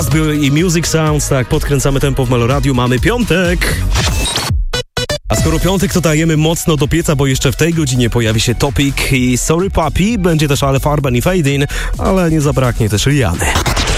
Buzzbill i Music Sounds, tak, podkręcamy tempo w Meloradiu, mamy piątek. A skoro piątek, to dajemy mocno do pieca, bo jeszcze w tej godzinie pojawi się Topic i Sorry Papi, będzie też Ale Farben i Fade In, ale nie zabraknie też Riany.